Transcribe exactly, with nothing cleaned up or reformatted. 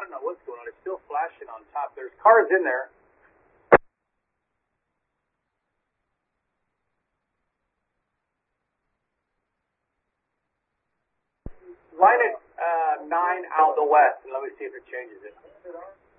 I don't know what's going on. It's still flashing on top. There's cars in there. Line it uh, nine out the west, and let me see if it changes it.